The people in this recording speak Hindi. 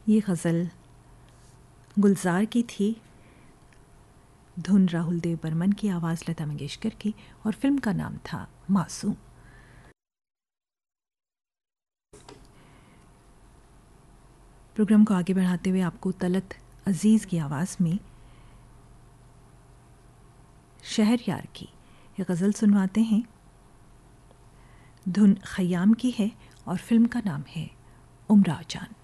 ये गज़ल गुलजार की थी, धुन राहुल देव बर्मन की, आवाज़ लता मंगेशकर की, और फिल्म का नाम था मासूम। प्रोग्राम को आगे बढ़ाते हुए आपको तलत अज़ीज़ की आवाज़ में शहरयार की ये गज़ल सुनवाते हैं। धुन खयाम की है और फिल्म का नाम है उमराव जान।